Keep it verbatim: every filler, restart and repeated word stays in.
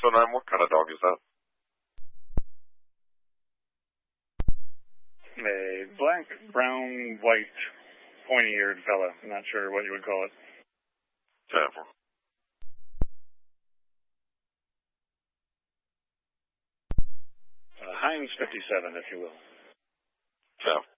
oh nine, what kind of dog is that? A black, brown, white, pointy-eared fella. I'm not sure what you would call it. ten four. Uh, Heinz fifty-seven, if you will. ten